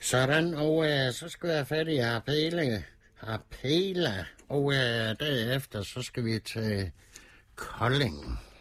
Sådan, og så skal vi have fat i Harpela, og derefter så skal vi til Kolding.